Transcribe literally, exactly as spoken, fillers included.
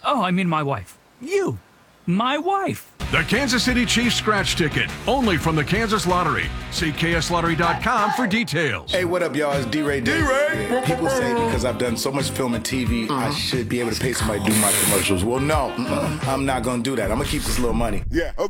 Oh, I mean my wife. You. My wife. The Kansas City Chiefs scratch ticket, only from the Kansas Lottery. See K S lottery dot com for details. Hey, what up, y'all? It's D-Ray. D-Ray. Yeah, people say because I've done so much film and T V, I should be able to pay somebody to do my commercials. Well, no, mm-mm. I'm not going to do that. I'm going to keep this little money. Yeah, okay.